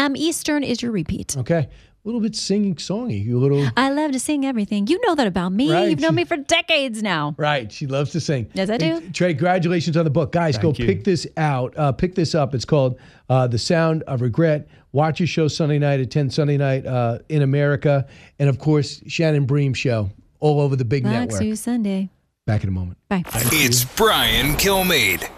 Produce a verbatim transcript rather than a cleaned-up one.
p.m. Eastern is your repeat. Okay. A little bit singing songy. You little. I love to sing everything. You know that about me. Right. You've known me for decades now. Right. She loves to sing. Yes, I do. Hey, Trey, congratulations on the book. Guys, Thank go you. pick this out. Uh, pick this up. It's called uh, The Sound of Regret. Watch your show Sunday night at ten Sunday night uh, in America. And, of course, Shannon Bream Show all over the big Back network. to Sunday. Back in a moment. Bye. It's Brian Kilmeade.